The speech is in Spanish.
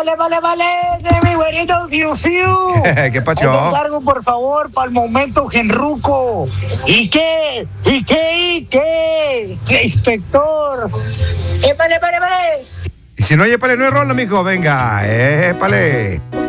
Vale, ese es mi güerito Fiu Fiu. ¿Qué pacho? Te encargo, por favor, para el momento genruco. ¿Y qué? ¿Qué, inspector? Vale. Y si no hay épale, no es rolo, mijo. Venga, épale.